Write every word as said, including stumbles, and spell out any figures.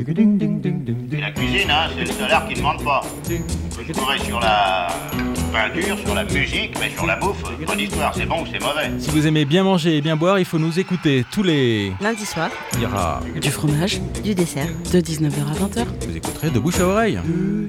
Et la cuisine, hein, c'est le salaire qui ne demande pas. Je pourrais sur la peinture, sur la musique, mais sur la bouffe, bonne histoire, c'est bon ou c'est mauvais. Si vous aimez bien manger et bien boire, il faut nous écouter tous les... Lundi soir, Il y aura... du fromage, du dessert, de dix-neuf heures à vingt heures. Vous écouterez de bouche à oreille.